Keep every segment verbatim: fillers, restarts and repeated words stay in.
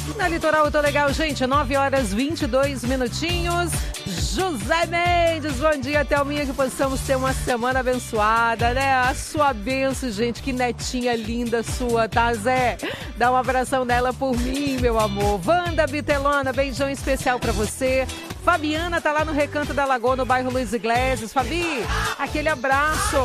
Na Litoral, eu tô legal, gente. nove horas e vinte e dois minutinhos. José Mendes, bom dia, Thelminha, que possamos ter uma semana abençoada, né? A sua benção, gente, que netinha linda sua, tá, Zé? Dá um abração nela por mim, meu amor. Wanda Bitelona, beijão especial pra você. Fabiana tá lá no Recanto da Lagoa, no bairro Luiz Iglesias. Fabi, aquele abraço.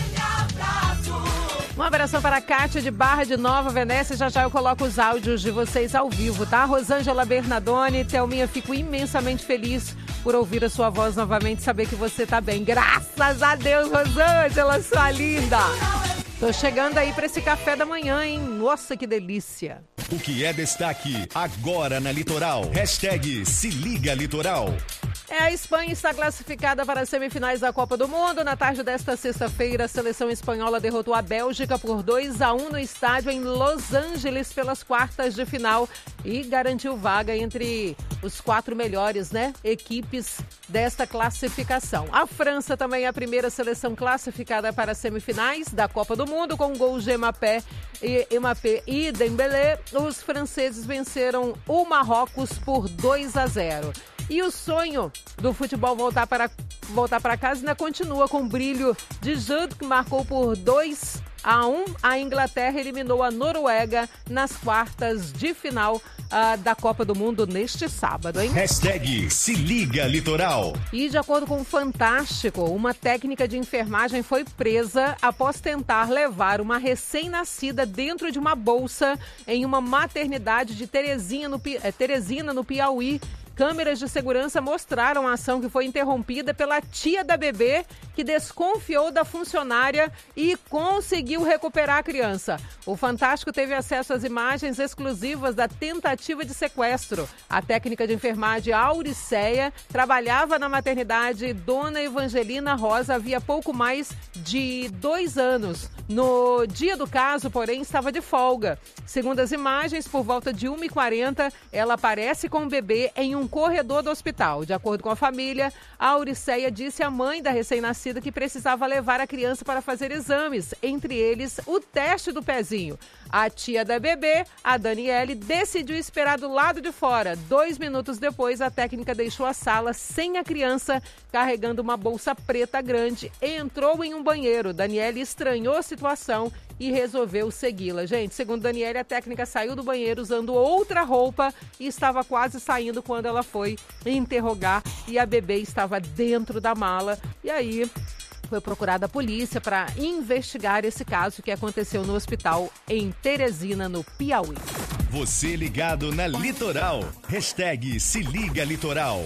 Um abração para a Kátia de Barra de Nova Venécia. Já já eu coloco os áudios de vocês ao vivo, tá? Rosângela Bernardoni, Thelminha, fico imensamente feliz por ouvir a sua voz novamente, saber que você tá bem. Graças a Deus, Rosângela, sua linda. Tô chegando aí para esse café da manhã, hein? Nossa, que delícia. O que é destaque agora na Litoral? Hashtag Se Liga Litoral. É, a Espanha está classificada para as semifinais da Copa do Mundo. Na tarde desta sexta-feira, a seleção espanhola derrotou a Bélgica por dois a um no estádio em Los Angeles pelas quartas de final e garantiu vaga entre os quatro melhores, né, equipes desta classificação. A França também é a primeira seleção classificada para as semifinais da Copa do Mundo com gols de Mbappé e, Mbappé e Dembélé. Os franceses venceram o Marrocos por dois a zero. E o sonho do futebol voltar para, voltar para casa ainda continua com o brilho de Jude, que marcou por dois a um. A Inglaterra eliminou a Noruega nas quartas de final uh, da Copa do Mundo neste sábado, hein? Hashtag Se Liga Litoral. E de acordo com o Fantástico, uma técnica de enfermagem foi presa após tentar levar uma recém-nascida dentro de uma bolsa em uma maternidade de Teresina, no, Teresina, no Piauí. Câmeras de segurança mostraram a ação que foi interrompida pela tia da bebê, que desconfiou da funcionária e conseguiu recuperar a criança. O Fantástico teve acesso às imagens exclusivas da tentativa de sequestro. A técnica de enfermagem Auriceia trabalhava na maternidade Dona Evangelina Rosa havia pouco mais de dois anos. No dia do caso, porém, estava de folga. Segundo as imagens, por volta de uma e quarenta, ela aparece com o bebê em um corredor do hospital. De acordo com a família, a Auriceia disse à mãe da recém-nascida que precisava levar a criança para fazer exames, entre eles o teste do pezinho. A tia da bebê, a Daniele, decidiu esperar do lado de fora. Dois minutos depois, a técnica deixou a sala sem a criança, carregando uma bolsa preta grande, e entrou em um banheiro. Daniele estranhou a situação e resolveu segui-la. Gente, segundo Daniele, a técnica saiu do banheiro usando outra roupa e estava quase saindo quando ela foi interrogar e a bebê estava dentro da mala. E aí foi procurada a polícia para investigar esse caso que aconteceu no hospital em Teresina, no Piauí. Você ligado na Litoral. Hashtag Se Liga Litoral.